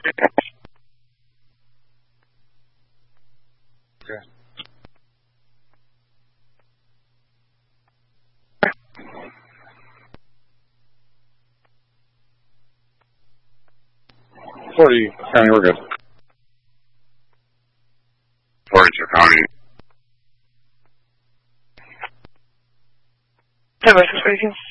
Okay. Forty County, we're good. 42 County. Temperature speaking.